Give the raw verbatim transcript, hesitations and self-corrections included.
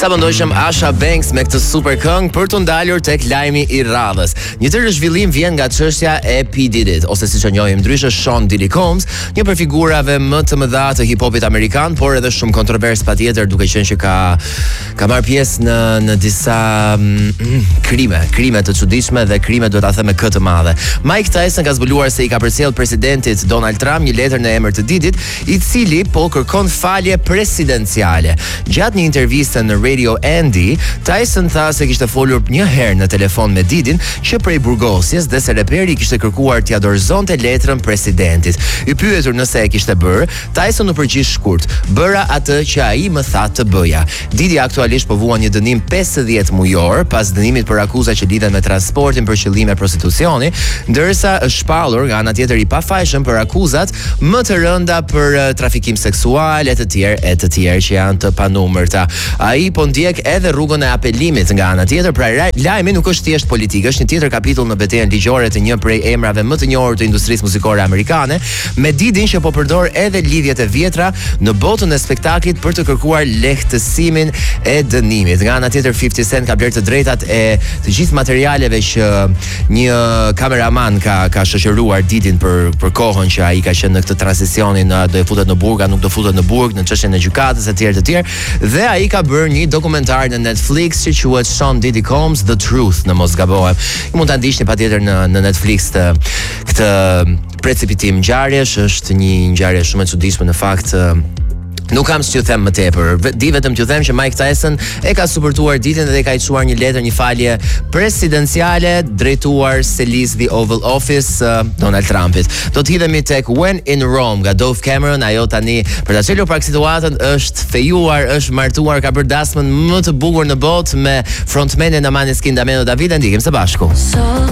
Sa mendojshëm Asha Banks me këtë super këngë për të ndalur tek lajmi i radhës. Një tjetër zhvillim vjen nga çështja e P. Diddyt, ose siç e njohim ndryshe Sean Diddy Combs, një prej figurave më të mëdha të hip-hopit amerikan, por edhe shumë kontrovers patjetër, duke qenë që ka ka marrë pjesë në në disa mm, krime, krime të çuditshme dhe krime duhet ta them me k të madhe. Mike Tyson ka zbuluar se i ka përcjell presidentit Donald Trump një letër në emër të Diddyt, i cili po kërkon falje presidenciale. Gjatë një interviste në Radio Andy, Tyson tha se kishte folur një herë në telefon me Didin që prej burgosjes dhe se reperi kishte kërkuar t'ia dorëzonte letrën presidentit. I pyetur nëse e kishte bërë, Tyson u përgjigj shkurt: "Bëra atë që ai më tha të bëja." Didi aktualisht po vuan një dënim pesëdhjetë mujor pas dënimit për akuza që lidhen me transportin për qëllime prostitucioni, ndërsa është shpallur nga ana tjetër i pafajshëm për akuzat më të rënda për trafikim seksual e të tjerë e të tjerë që janë të panumërta. Ai po ndjek edhe rrugën e apelimit nga ana tjetër, pra lajmi nuk është thjesht politik, është një tjetër kapitull në betejën ligjore të një prej emrave më të njohur të industrisë muzikore amerikane, me Didin që po përdor edhe lidhjet e vjetra në botën e spektaklit për të kërkuar lehtësimin e dënimit. Nga ana tjetër fifty Cent ka blerë të drejtat e të gjithë materialeve që një kameraman ka ka shoqëruar Didin për për kohën që ai ka qenë në këtë tranzicionin, do e futet në burg, a nuk do futet në burg, në çështjen e gjykatës e tjerë të tjerë, dhe ai ka bërë një dokumentar në Netflix që quhet Sean Diddy Combs The Truth, në mos gabohem. Ju mund ta ndiqni patjetër në në Netflix të këtë precipitim ngjarjesh, është një ngjarje shumë e çuditshme në fakt. Nuk kam s'ju them më tepër, di vetëm t'ju them që Mike Tyson e ka supportuar Didin dhe ka i çuar një letër, një falje presidenciale drejtuar selis the Oval Office uh, Donald Trumpit. Do të hidhemi tek When in Rome nga Dove Cameron, ajo tani për ta çelur pak situatën është fejuar, është martuar, ka bërë dasmën më të bukur në botë me frontmenin e Maneskin Damiano David, ndikim së bashku. So